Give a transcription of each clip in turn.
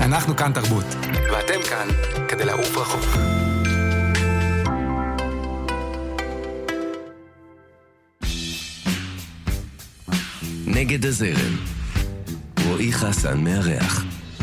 אנחנו כאן תרבות, ואתם כאן כדי לעוף רחוק. נגד הזרם, רועי חסן מארח.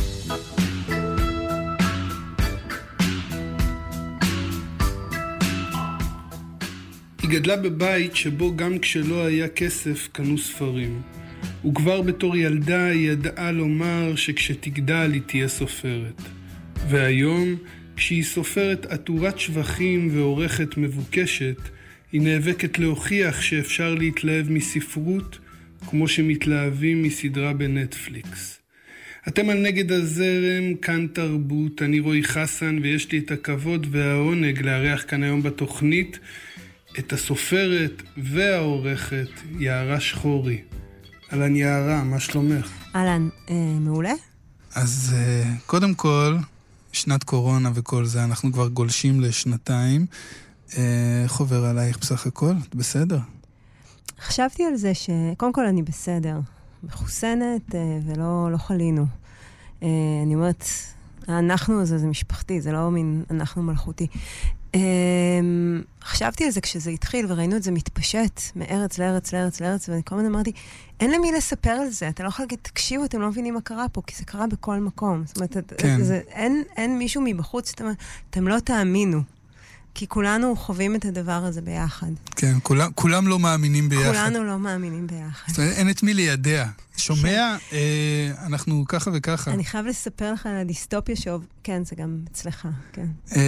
היא גדלה בבית שבו גם כשלא היה כסף קנו ספרים. וכבר בתור ילדה היא ידעה לומר שכשתגדל היא תהיה סופרת. והיום, כשהיא סופרת עטורת שבחים ועורכת מבוקשת, היא נאבקת להוכיח שאפשר להתלהב מספרות כמו שמתלהבים מסדרה בנטפליקס. אתם על נגד הזרם, כאן תרבות, אני רועי חסן, ויש לי את הכבוד והעונג לארח כאן היום בתוכנית את הסופרת והעורכת יערה שחורי. אהלן יערה, מה שלומך? אהלן, מעולה. אז קודם כל, שנת קורונה וכל זה, אנחנו כבר גולשים לשנתיים. איך עובר עלייך בסך הכל? את בסדר? חשבתי על זה שקודם כל אני בסדר, מחוסנת ולא חלינו. אני אומרת, אנחנו הזה זה משפחתי, זה לא מין אנחנו מלכותי. חשבתי על זה כשזה התחיל וראינו את זה מתפשט מארץ לארץ לארץ לארץ, ואני כל הזמן אמרתי, אין למי לספר על זה, אתה לא יכול להגיד, תקשיבו, אתם לא מבינים מה קרה פה, כי זה קרה בכל מקום. זאת אומרת, כן. אין מישהו מבחוץ, אתם לא תאמינו. כי כולנו חווים את הדבר הזה ביחד. כן, כולם לא מאמינים ביחד. כולנו לא מאמינים ביחד. זאת אומרת, אין את מי לידע. שומע, אנחנו ככה וככה. אני חייב לספר לך על הדיסטופיה כן, זה גם אצלך, כן.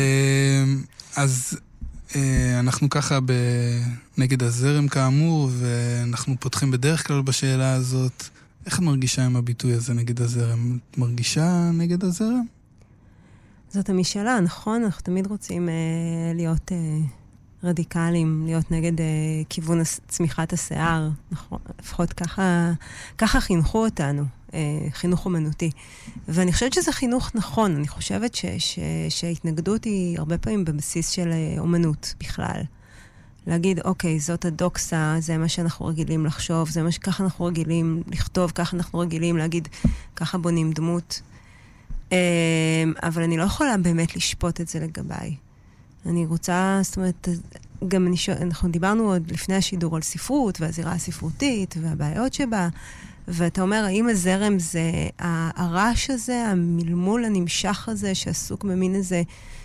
אז אנחנו ככה נגד הזרם כאמור, ואנחנו פותחים בדרך כלל בשאלה הזאת. איך את מרגישה עם הביטוי הזה נגד הזרם? את מרגישה נגד הזרם? זאת המשאלה, נכון? אנחנו תמיד רוצים להיות רדיקליים, להיות נגד כיוון צמיחת השיער. נכון, לפחות ככה חינכו אותנו, חינוך אומנותי. ואני חושבת שזה חינוך נכון. אני חושבת שההתנגדות היא הרבה פעמים בבסיס של אומנות בכלל. להגיד, אוקיי, זאת הדוקסה, זה מה שאנחנו רגילים לחשוב, זה מה שככה אנחנו רגילים לכתוב, ככה אנחנו רגילים להגיד, ככה בונים דמות. אבל אני לא יכולה באמת לשפוט את זה לגביי. אני רוצה, זאת אומרת, גם אנחנו דיברנו עוד לפני השידור על ספרות והזירה הספרותית והבעיות שבה, ואתה אומר, האם הזרם זה הרעש הזה, המלמול הנמשך הזה, שעסוק במין איזה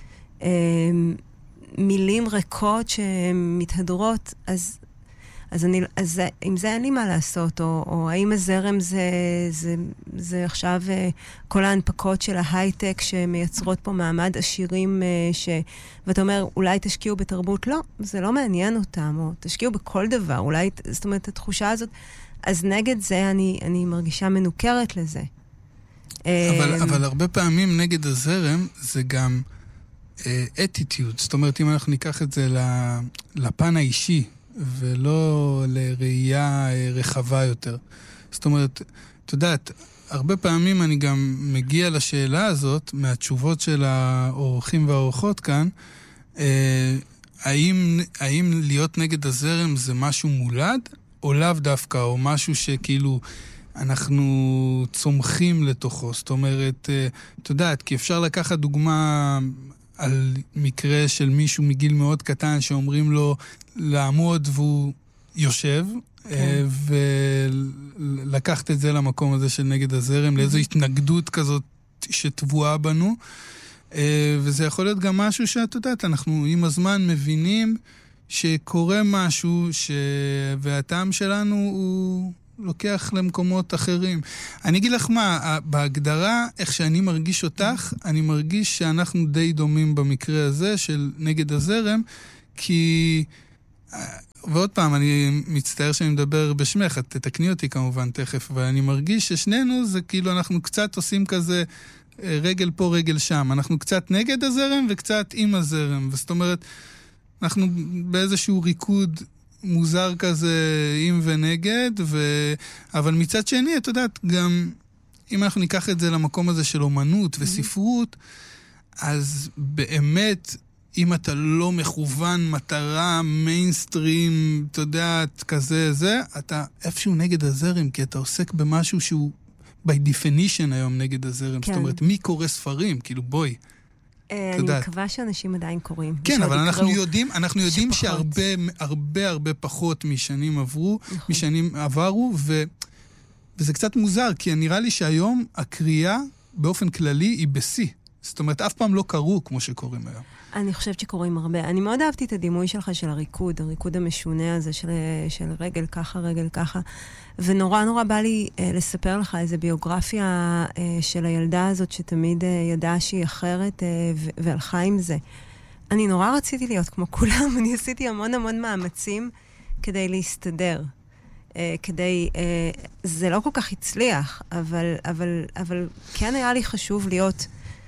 מילים ריקות שמתהדרות, אז עם זה אין לי מה לעשות, או האם הזרם זה עכשיו כל ההנפקות של ההייטק שמייצרות פה מעמד עשירים, ואתה אומר, אולי תשקיעו בתרבות? לא, זה לא מעניין אותם, או תשקיעו בכל דבר, אולי, זאת אומרת, התחושה הזאת, אז נגד זה אני מרגישה מנוכרת לזה. אבל הרבה פעמים נגד הזרם זה גם attitude, זאת אומרת, אם אנחנו ניקח את זה לפן האישי, ולא לראייה רחבה יותר. זאת אומרת, את יודעת, הרבה פעמים אני גם מגיע לשאלה הזאת, מהתשובות של האורחים והאורחות כאן, האם להיות נגד הזרם זה משהו מולד, או לאו דווקא, או משהו שכאילו אנחנו צומחים לתוכו. זאת אומרת, את יודעת, כי אפשר לקחת דוגמה על מקרה של מישהו מגיל מאוד קטן שאומרים לו לעמוד והוא יושב, ולקחת את זה למקום הזה של נגד הזרם, לאיזו התנגדות כזאת שטבועה בנו, וזה יכול להיות גם משהו שאת יודעת, אנחנו עם הזמן מבינים שקורה משהו והטעם שלנו הוא לוקח למקומות אחרים. אני אגיד לך מה, בהגדרה, איך שאני מרגיש אותך, אני מרגיש שאנחנו די דומים במקרה הזה של נגד הזרם, כי, ועוד פעם, אני מצטער שאני מדבר בשמך, את תתקני אותי כמובן תכף, ואני מרגיש ששנינו זה כאילו אנחנו קצת עושים כזה רגל פה, רגל שם. אנחנו קצת נגד הזרם וקצת עם הזרם. וזאת אומרת, אנחנו באיזשהו ריקוד מוזר כזה עם ונגד, אבל מצד שני, את יודעת, גם אם אנחנו ניקח את זה למקום הזה של אומנות וספרות, אז באמת, אם אתה לא מכוון מטרה, מיינסטרים, אתה יודעת, כזה, אתה איפשהו נגד הזרם, כי אתה עוסק במשהו שהוא by definition היום נגד הזרם. כן. זאת אומרת, מי קורא ספרים? כאילו, בואי. אני מקווה שאנשים עדיין קוראים. כן, אבל אנחנו יודעים שהרבה פחות משנים עברו, משנים עברו, וזה קצת מוזר, כי נראה לי שהיום הקריאה באופן כללי היא בסי. זאת אומרת, אף פעם לא קראו כמו שקוראים היום. אני חושבת שקוראים הרבה. אני מאוד אהבתי את הדימוי שלך של הריקוד המשונה הזה של רגל ככה, רגל ככה. ונורא נורא בא לי לספר לך איזו ביוגרפיה של הילדה הזאת שתמיד ידעה שהיא אחרת והלכה עם זה. אני נורא רציתי להיות כמו כולם, אני עשיתי המון מאמצים כדי להסתדר. זה לא כל כך הצליח, אבל כן היה לי חשוב להיות...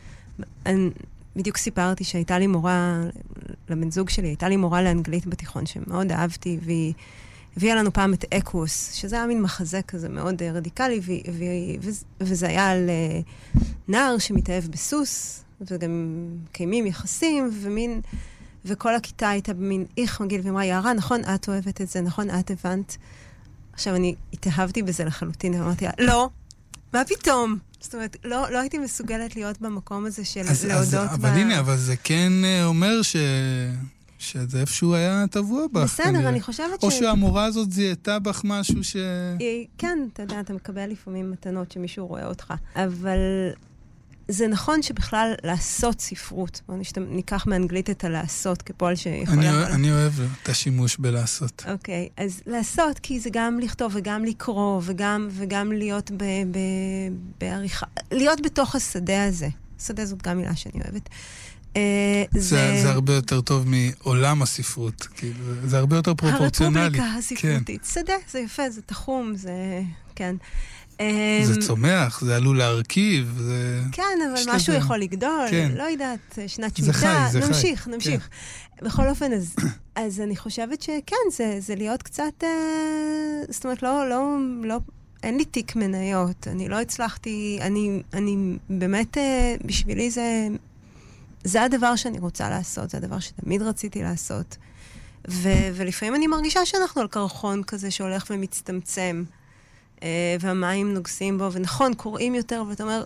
בדיוק סיפרתי שהייתה לי מורה, לבן זוג שלי, הייתה לי מורה לאנגלית בתיכון שמאוד אהבתי, והיא הביאה לנו פעם את אקווס, שזה היה מין מחזה כזה מאוד רדיקלי, וזה היה על נער שמתאהב בסוס, וגם קיימים יחסים, וכל הכיתה הייתה במין איך מגיל, ואמרה, יערה, נכון, את אוהבת את זה, נכון, את הבנת. עכשיו, אני התאהבתי בזה לחלוטין, ואמרתי, לא, מה פתאום? זאת אומרת, לא הייתי מסוגלת להיות במקום הזה של להודות אבל הנה, אבל זה כן אומר שזה איפשהו היה טבוע בך. בסדר, אני חושבת או שהמורה הזאת זיהתה בך משהו כן, אתה יודע, אתה מקבל לפעמים מתנות שמישהו רואה אותך. אבל זה נכון שבכלל לעשות ספרות, בואו ניקח מאנגלית את הלעשות כפועל שיכול... אני אוהב את השימוש בלעשות. אוקיי, אז לעשות, כי זה גם לכתוב וגם לקרוא וגם להיות בעריכה, להיות בתוך השדה הזה. השדה זאת גם מילה שאני אוהבת. זה הרבה יותר טוב מעולם הספרות, זה הרבה יותר פרופורציונלי. הרפובליקה הספרותית. שדה, זה יפה, זה תחום, זה... כן. זה צומח, זה עלול להרכיב, זה... כן, אבל משהו יכול לגדול, לא יודעת, שנת שמיטה. זה חי, זה חי. נמשיך. בכל אופן, אז אני חושבת שכן, זה להיות קצת... זאת אומרת, לא... אין לי תיק מניות, אני לא הצלחתי, אני באמת, בשבילי זה הדבר שאני רוצה לעשות, זה הדבר שתמיד רציתי לעשות. ולפעמים אני מרגישה שאנחנו על קרחון כזה שהולך ומצטמצם, והמים נוגסים בו, ונכון, קוראים יותר, ואתה אומר,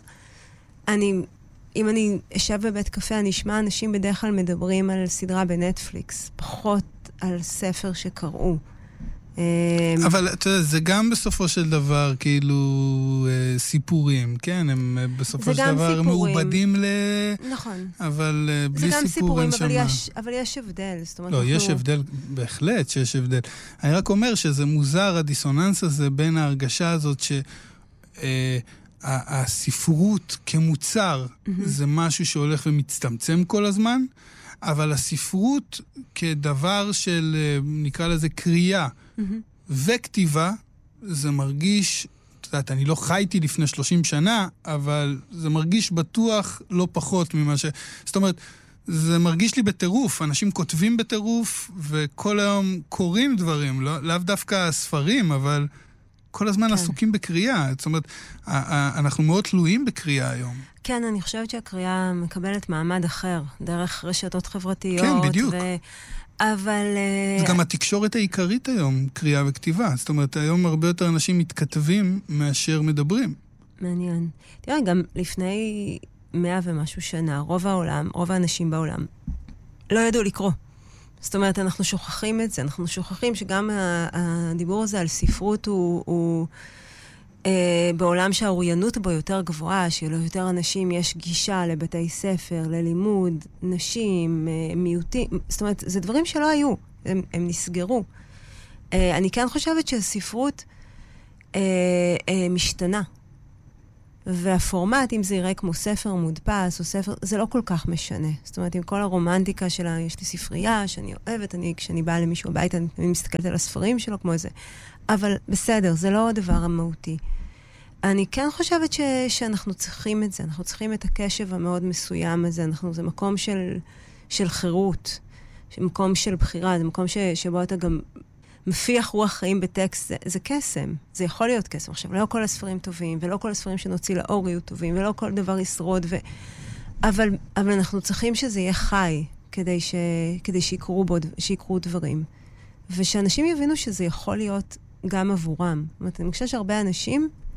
אם אני אשב בבית קפה, אני אשמע אנשים בדרך כלל מדברים על סדרה בנטפליקס, פחות על ספר שקראו. אבל אתה יודע, זה גם בסופו של דבר כאילו סיפורים, כן? הם בסופו של דבר מעובדים נכון. אבל בלי סיפור אין שם... זה גם סיפורים, אבל יש הבדל. לא, יש הבדל, בהחלט שיש הבדל. אני רק אומר שזה מוזר, הדיסוננס הזה בין ההרגשה הזאת שהספרות כמוצר זה משהו שהולך ומצטמצם כל הזמן, אבל הספרות כדבר של, נקרא לזה, קריאה וכתיבה, זה מרגיש, את יודעת, אני לא חייתי לפני 30 שנה, אבל זה מרגיש בטוח לא פחות ממה זאת אומרת, זה מרגיש לי בטירוף, אנשים כותבים בטירוף, וכל היום קוראים דברים, לאו דווקא ספרים, אבל כל הזמן עסוקים בקריאה. זאת אומרת, אנחנו מאוד תלויים בקריאה היום. כן, אני חושבת שהקריאה מקבלת מעמד אחר, דרך רשתות חברתיות. כן, בדיוק. אבל... זה גם התקשורת העיקרית היום, קריאה וכתיבה. זאת אומרת, היום הרבה יותר אנשים מתכתבים מאשר מדברים. מעניין. תראה, גם לפני 100 ומשהו שנה, רוב האנשים בעולם לא ידעו לקרוא. זאת אומרת, אנחנו שוכחים את זה. אנחנו שוכחים שגם הדיבור הזה על ספרות הוא בעולם שהאוריינות בו יותר גבוהה, שיותר אנשים יש גישה לבתי ספר, ללימוד, נשים, מיעוטים. זאת אומרת, זה דברים שלא היו. הם נסגרו. אני כן חושבת שהספרות משתנה. והפורמט, אם זה יראה כמו ספר מודפס או ספר, זה לא כל כך משנה. זאת אומרת, עם כל הרומנטיקה שלה, יש לי ספרייה שאני אוהבת, כשאני באה למישהו הביתה, אני מסתכלת על הספרים שלו כמו איזה. אבל בסדר, זה לא הדבר המהותי. אני כן חושבת שאנחנו צריכים את זה, אנחנו צריכים את הקשב המאוד מסוים הזה, זה מקום של חירות, מקום של בחירה, זה מקום שבו אתה גם מפיח רוח חיים בטקסט, זה קסם, זה יכול להיות קסם. עכשיו, לא כל הספרים טובים, ולא כל הספרים שנוציא לאור יהיו טובים, ולא כל דבר ישרוד, אבל אנחנו צריכים שזה יהיה חי, כדי שיקרו דברים. ושאנשים יבינו שזה יכול להיות גם עבורם. זאת אומרת, אני חושבת שהרבה אנשים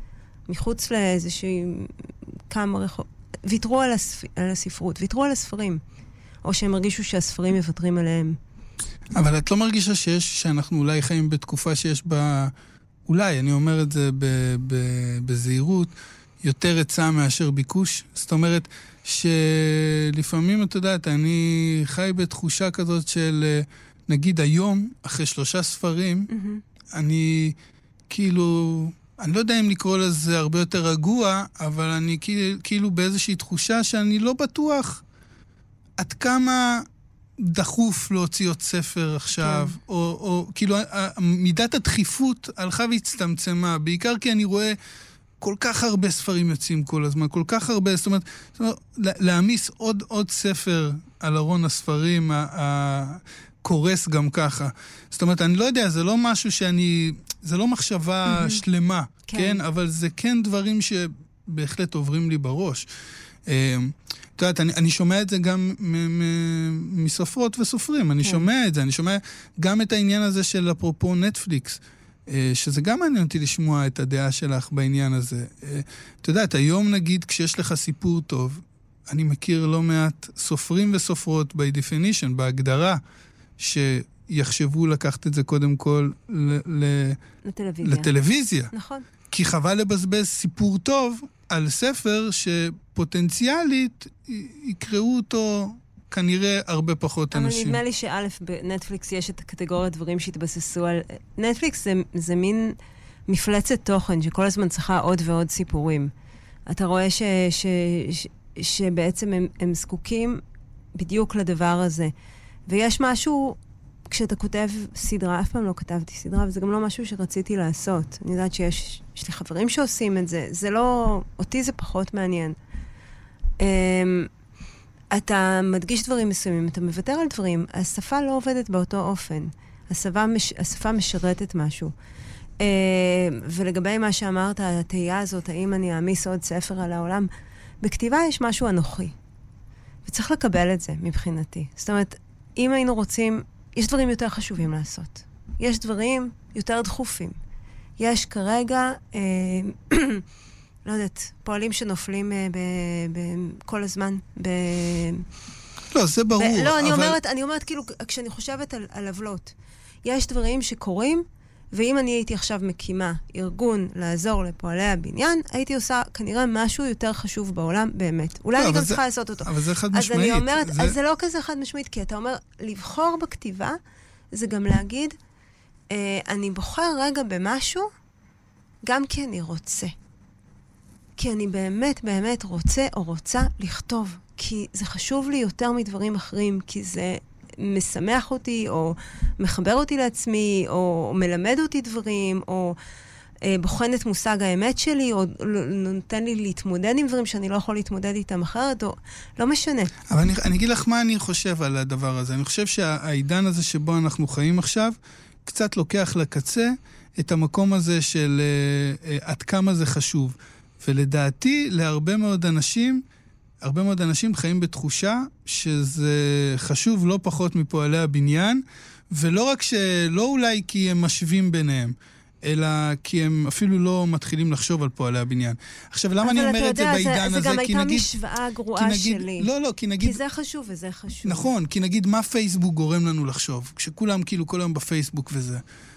מחוץ לאיזושהי כמה רחוב, ויתרו על הספרות, ויתרו על הספרים, או שהם הרגישו שהספרים מוותרים עליהם. אבל את לא מרגישה שאנחנו אולי חיים בתקופה שיש בה, אולי, אני אומר את זה בזהירות, יותר היצע מאשר ביקוש? זאת אומרת, שלפעמים, את יודעת, אני חי בתחושה כזאת של, נגיד היום, אחרי 3 ספרים, אני כאילו, אני לא יודע אם לקרוא לזה הרבה יותר רגוע, אבל אני כאילו באיזושהי תחושה שאני לא בטוח עד כמה דחוף להוציא עוד ספר עכשיו, או כאילו מידת הדחיפות הלכה והצטמצמה, בעיקר כי אני רואה כל כך הרבה ספרים יוצאים כל הזמן, כל כך הרבה, זאת אומרת להעמיס עוד ספר על ארון הספרים, קורס גם ככה. זאת אומרת, אני לא יודע, זה לא משהו זה לא מחשבה שלמה, כן? אבל זה כן דברים שבהחלט עוברים לי בראש. את יודעת, אני שומע את זה גם מסופרות וסופרים, אני שומע את זה, אני שומע גם את העניין הזה של אפרופו נטפליקס, שזה גם מעניין אותי לשמוע את הדעה שלך בעניין הזה. את יודעת, היום נגיד, כשיש לך סיפור טוב, אני מכיר לא מעט סופרים וסופרות by definition, בהגדרה, שיחשבו לקחת את זה קודם כל לטלוויזיה. נכון. כי חבל לבזבז סיפור טוב על ספר שפוטנציאלית יקראו אותו כנראה הרבה פחות אנשים. אבל נדמה לי שא' בנטפליקס יש את הקטגוריית דברים שהתבססו על... נטפליקס זה מין מפלצת תוכן שכל הזמן צריכה עוד ועוד סיפורים. אתה רואה שבעצם הם זקוקים בדיוק לדבר הזה. ויש משהו, כשאתה כותב סדרה, אף פעם לא כתבתי סדרה, וזה גם לא משהו שרציתי לעשות. אני יודעת שיש לי חברים שעושים את זה. זה לא... אותי זה פחות מעניין. אתה מדגיש דברים מסוימים, אתה מוותר על דברים, השפה לא עובדת באותו אופן. השפה משרתת משהו. ולגבי מה שאמרת, התהייה הזאת, האם אני אעמיס עוד ספר על העולם, בכתיבה יש משהו אנוכי. וצריך לקבל את זה מבחינתי. זאת אומרת, אם היינו רוצים, יש דברים יותר חשובים לעשות. יש דברים יותר דחופים. יש כרגע, לא יודעת, פועלים שנופלים כל הזמן. לא, זה ברור. לא, אני אומרת כאילו, כשאני חושבת על עוולות, יש דברים שקורים, ואם אני הייתי עכשיו מקימה ארגון לעזור לפועלי הבניין, הייתי עושה כנראה משהו יותר חשוב בעולם באמת. אולי אני גם צריכה לעשות אותו. אבל זה חד משמעית. אז אני אומרת, אז זה לא כזה חד משמעית, כי אתה אומר, לבחור בכתיבה, זה גם להגיד, אני בוחר רגע במשהו, גם כי אני רוצה. כי אני באמת באמת רוצה או רוצה לכתוב. כי זה חשוב לי יותר מדברים אחרים, כי זה משמח אותי, או מחבר אותי לעצמי, או מלמד אותי דברים, או בוחן את מושג האמת שלי, או נותן לי להתמודד עם דברים שאני לא יכול להתמודד איתם אחרת, או לא משנה. אבל אני אגיד לך מה אני חושב על הדבר הזה. אני חושב שהעידן הזה שבו אנחנו חיים עכשיו, קצת לוקח לקצה את המקום הזה של עד כמה זה חשוב. ולדעתי, להרבה מאוד אנשים חיים בתחושה שזה חשוב לא פחות מפועלי הבניין, ולא רק שלא אולי כי הם משווים ביניהם, אלא כי הם אפילו לא מתחילים לחשוב על פועלי הבניין. עכשיו, למה אני אומר את זה בעידן הזה? זה גם הייתה משוואה גרועה שלי. לא, כי נגיד... כי זה חשוב וזה חשוב. נכון, כי נגיד מה פייסבוק גורם לנו לחשוב? כשכולם כאילו כל היום בפייסבוק וזה.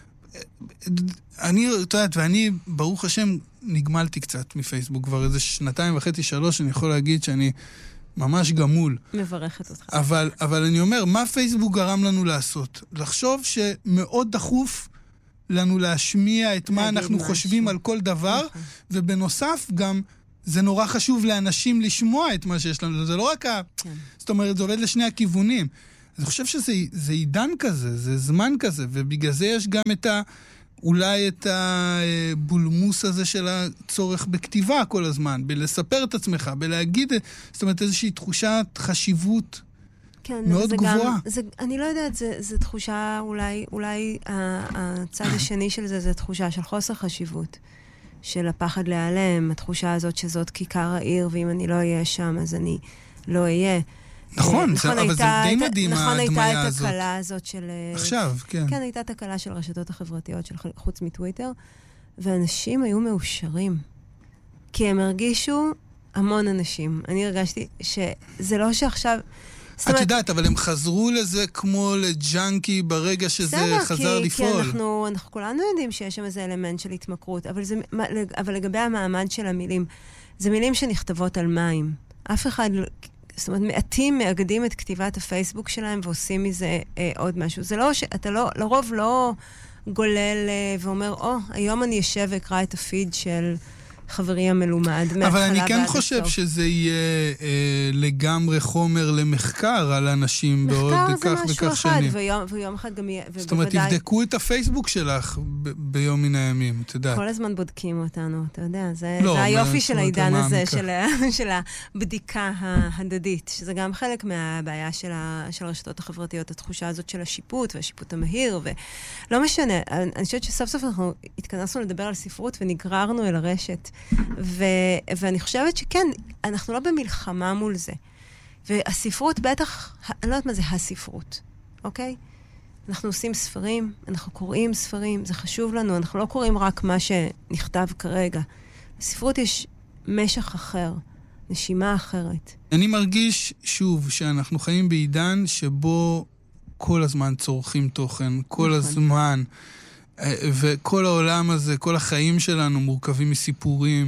אני, אתה יודעת, ואני, ברוך השם, נגמלתי קצת מפייסבוק, כבר איזה 2.5-3, אני יכול להגיד שאני ממש גמול. מברכת אותך. אבל אני אומר, מה פייסבוק גרם לנו לעשות? לחשוב שמאוד דחוף לנו להשמיע את מה אנחנו חושבים על כל דבר, ובנוסף גם זה נורא חשוב לאנשים לשמוע את מה שיש לנו. זה לא רק זאת אומרת, זה עובד לשני הכיוונים. אז אני חושב שזה עידן כזה, זה זמן כזה, ובגלל זה יש גם אולי את הבולמוס הזה של הצורך בכתיבה כל הזמן, בלספר את עצמך, בלהגיד, זאת אומרת, איזושהי תחושת חשיבות מאוד גבוהה. אני לא יודעת, זו תחושה, אולי הצד השני של זה תחושה של חוסר חשיבות, של הפחד להיעלם, התחושה הזאת שזאת כיכר העיר, ואם אני לא אהיה שם, אז אני לא אהיה. נכון, אבל זה די מדהים ההדמיה הזאת. נכון, הייתה את הקלה הזאת של... עכשיו, כן. כן, הייתה את הקלה של הרשתות החברתיות, חוץ מטוויטר, ואנשים היו מאושרים. כי הם הרגישו המון אנשים. אני הרגשתי שזה לא שעכשיו... את יודעת, אבל הם חזרו לזה כמו לג'אנקי ברגע שזה חזר לפעול. כי אנחנו כולנו יודעים שיש שם איזה אלמנט של התמכרות, אבל לגבי המעמד של המילים, זה מילים שנכתבות על מים. אף אחד, זאת אומרת, מעטים מאגדים את כתיבת הפייסבוק שלהם ועושים מזה עוד משהו. זה לא שאתה לרוב לא גולל ואומר, היום אני אשב ואקרא את הפיד של חברי המלומד. אבל אני כן חושב שזה יהיה לגמרי חומר למחקר על אנשים בעוד כך וכך שנים. מחקר זה משהו אחד, ויום אחד גם יהיה... זאת אומרת, תבדקו את הפייסבוק שלך ביום מן הימים, אתה יודע. כל הזמן בודקים אותנו, אתה יודע. זה היופי של העידן הזה, של הבדיקה ההדדית, שזה גם חלק מהבעיה של הרשתות החברתיות, התחושה הזאת של השיפוט והשיפוט המהיר, ולא משנה. אני חושבת שסוף סוף אנחנו התכנסנו לדבר על ספרות ונגררנו אל הרשת. ואני חושבת שכן, אנחנו לא במלחמה מול זה. והספרות בטח, אני לא יודעת מה זה הספרות, אוקיי? אנחנו עושים ספרים, אנחנו קוראים ספרים, זה חשוב לנו, אנחנו לא קוראים רק מה שנכתב כרגע. בספרות יש משך אחר, נשימה אחרת. אני מרגיש, שוב, שאנחנו חיים בעידן שבו כל הזמן צורכים תוכן, כל הזמן... וכל העולם הזה, כל החיים שלנו מורכבים מסיפורים.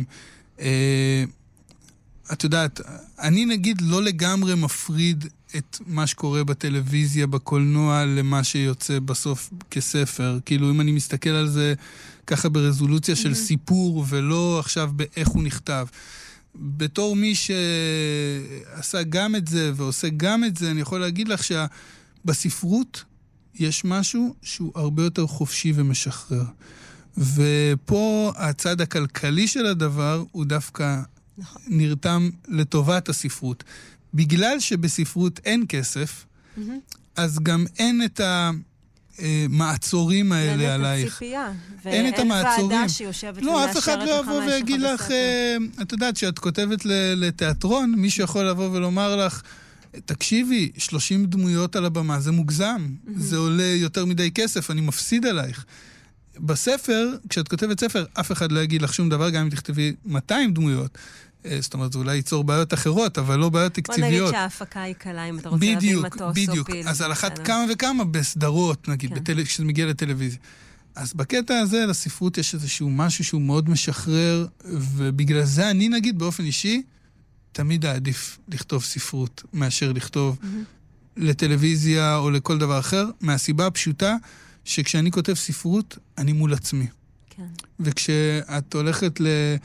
את יודעת, אני נגיד לא לגמרי מפריד את מה שקורה בטלוויזיה, בקולנוע, למה שיוצא בסוף כספר. כאילו, אם אני מסתכל על זה ככה ברזולוציה של סיפור, ולא עכשיו באיך הוא נכתב. בתור מי שעשה גם את זה ועושה גם את זה, אני יכול להגיד לך שבספרות יש משהו שהוא הרבה יותר חופשי ומשחרר. ופה הצד הכלכלי של הדבר הוא דווקא נרתם לטובת הספרות. בגלל שבספרות אין כסף, אז גם אין את המעצורים האלה עלייך. אין את המעצורים. ועדה שיושבת לא, אף אחד לא יבוא ויגיד לך, את יודעת שאת כותבת לתיאטרון, מישהו יכול לבוא ולומר לך, תקשיבי, 30 דמויות על הבמה, זה מוגזם. זה עולה יותר מדי כסף, אני מפסיד עלייך. בספר, כשאת כותבת ספר, אף אחד לא יגיד לך שום דבר, גם אם תכתבי 200 דמויות. זאת אומרת, זה אולי ייצור בעיות אחרות, אבל לא בעיות תקציביות. בוא נגיד שההפקה היא קלה, אם אתה רוצה להביא מטוס או פיל. בדיוק. אז על אחת כמה וכמה בסדרות, נגיד, כשזה מגיע לטלוויזיה. אז בקטע הזה, לספרות יש איזשהו משהו שהוא מאוד משחרר, ובגלל זה אני, נגיד, באופן אישי, תמיד עדיף לכתוב ספרות מאשר לכתוב לטלוויזיה או לכל דבר אחר, מהסיבה הפשוטה שכשאני כותב ספרות, אני מול עצמי. כן. וכשאת הולכת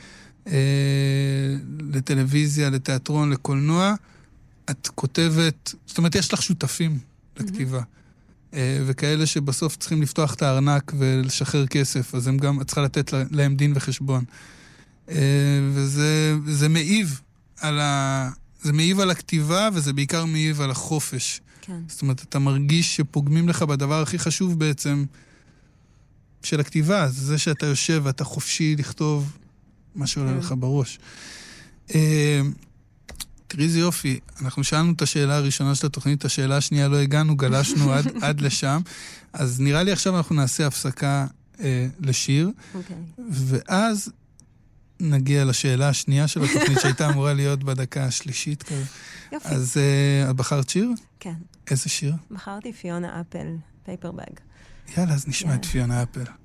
לטלוויזיה, לתיאטרון, לקולנוע, את כותבת, זאת אומרת, יש לך שותפים לכתיבה. וכאלה שבסוף צריכים לפתוח את הארנק ולשחרר כסף, אז הם גם, את צריכה לתת להם דין וחשבון. וזה מעיב. זה מעיב על הכתיבה, וזה בעיקר מעיב על החופש. כן. זאת אומרת, אתה מרגיש שפוגמים לך בדבר הכי חשוב בעצם של הכתיבה, זה שאתה יושב ואתה חופשי לכתוב מה שעולה לך בראש. תראי זה יופי, אנחנו שאלנו את השאלה הראשונה של התוכנית, את השאלה השנייה לא הגענו, גלשנו עד לשם, אז נראה לי עכשיו אנחנו נעשה הפסקה לשיר, ואז נגיע לשאלה השנייה של התוכנית שהייתה אמורה להיות בדקה השלישית כזה. יופי. אז את בחרת שיר? כן. איזה שיר? בחרתי פיונה אפל, פייפרבג. יאללה, אז נשמע את פיונה אפל.